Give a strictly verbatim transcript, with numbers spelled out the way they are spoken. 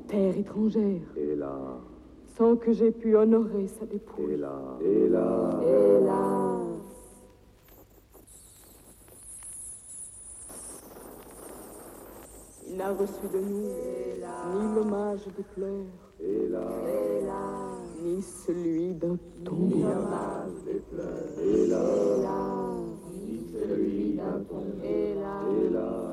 terre étrangère. Hélas. Sans que j'aie pu honorer sa dépouille. Hélas. Hélas. Hélas. Il n'a reçu de nous Hélas. Ni l'hommage des pleurs. Hélas. Hélas. Ni celui d'un tombeau. Ni l'hommage des pleurs. Hélas. Hélas. Ni celui d'un tombeau. Hélas. Hélas.